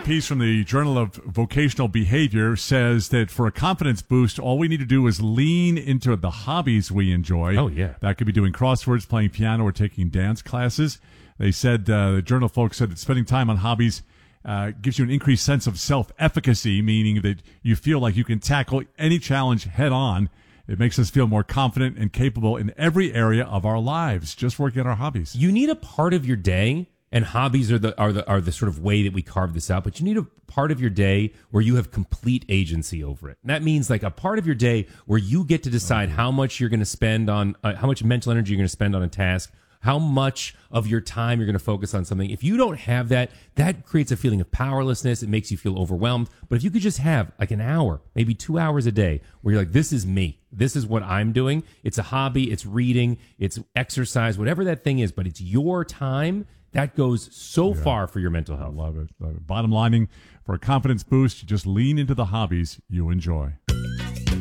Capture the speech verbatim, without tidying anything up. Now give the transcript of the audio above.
great piece from the Journal of Vocational Behavior says that for a confidence boost, all we need to do is lean into the hobbies we enjoy. Oh, yeah. That could be doing crosswords, playing piano, or taking dance classes. They said, uh, the Journal folks said that spending time on hobbies uh, gives you an increased sense of self-efficacy, meaning that you feel like you can tackle any challenge head on. It makes us feel more confident and capable in every area of our lives, just working on our hobbies. You need a part of your day, and hobbies are the are the are the sort of way that we carve this out, but you need a part of your day where you have complete agency over it. And that means like a part of your day where you get to decide how much you're going to spend on uh, how much mental energy you're going to spend on a task, how much of your time you're going to focus on something. If you don't have that, that creates a feeling of powerlessness. It makes you feel overwhelmed. But if you could just have like an hour, maybe two hours a day where you're like, this is me. This is what I'm doing. It's a hobby. It's reading. It's exercise, whatever that thing is. But it's your time. That goes so Yeah. far for your mental health. Love it. Love it. Bottom lining, for a confidence boost, you just lean into the hobbies you enjoy.